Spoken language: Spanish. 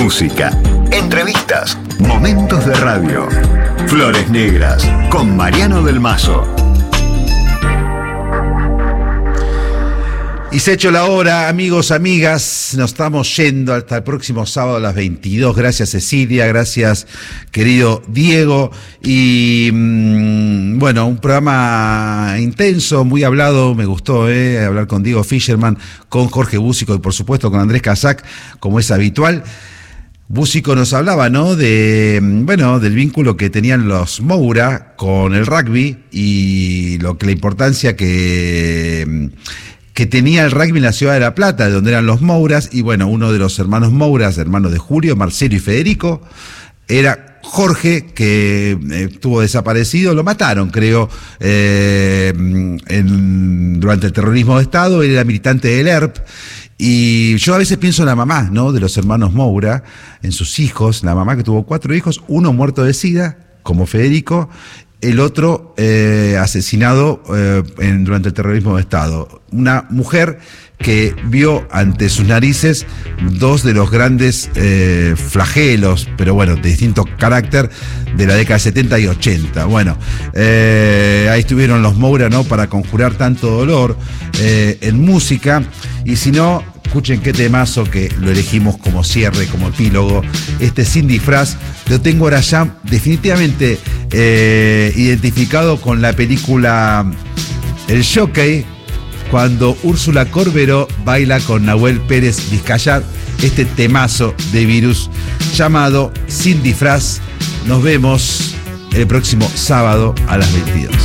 Música, entrevistas, momentos de radio. Flores Negras con Mariano del Mazo. Y se ha hecho la hora, amigos, amigas. Nos estamos yendo hasta el próximo sábado a las 22. Gracias, Cecilia. Gracias, querido Diego. Y bueno, un programa intenso, muy hablado. Me gustó hablar con Diego Fischerman, con Jorge Búsico y, por supuesto, con Andrés Casac, como es habitual. Búsico nos hablaba, ¿no? Del vínculo que tenían los Moura con el rugby y la importancia que tenía el rugby en la ciudad de La Plata, de donde eran los Mouras, y bueno, uno de los hermanos Mouras, hermanos de Julio, Marcelo y Federico, era Jorge, que estuvo desaparecido, lo mataron, creo, durante el terrorismo de Estado. Él era militante del ERP, y yo a veces pienso en la mamá, ¿no?, de los hermanos Moura, en sus hijos, la mamá que tuvo 4 hijos, uno muerto de SIDA, como Federico, el otro asesinado durante el terrorismo de Estado. Una mujer que vio ante sus narices 2 de los grandes flagelos, pero bueno, de distinto carácter, de la década de 70 y 80. Bueno, ahí estuvieron los Moura, ¿no?, para conjurar tanto dolor en música. Y si no, escuchen qué temazo, que lo elegimos como cierre, como epílogo. Sin disfraz lo tengo ahora ya definitivamente identificado con la película El Jockey, cuando Úrsula Corberó baila con Nahuel Pérez Vizcayar este temazo de Virus llamado Sin Disfraz. Nos vemos el próximo sábado a las 22.